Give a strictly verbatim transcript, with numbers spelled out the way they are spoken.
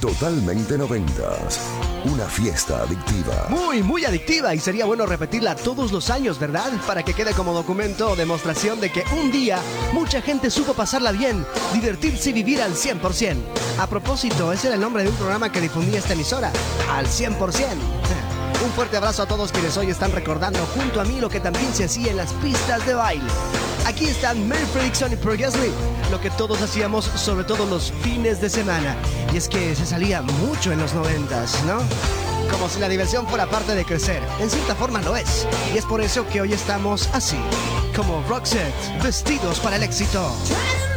Totalmente noventas. Una fiesta adictiva. Muy, muy adictiva, y sería bueno repetirla todos los años, ¿verdad? Para que quede como documento o demostración de que un día mucha gente supo pasarla bien, divertirse y vivir al cien por ciento. A propósito, ese era el nombre de un programa que difundía esta emisora, Al cien por ciento. Un fuerte abrazo a todos quienes hoy están recordando junto a mí lo que también se hacía en las pistas de baile. Aquí están Mary Fredriksson y Previously, lo que todos hacíamos, sobre todo los fines de semana. Y es que se salía mucho en los noventas, ¿no? Como si la diversión fuera parte de crecer. En cierta forma lo es. Y es por eso que hoy estamos así, como Roxette, vestidos para el éxito.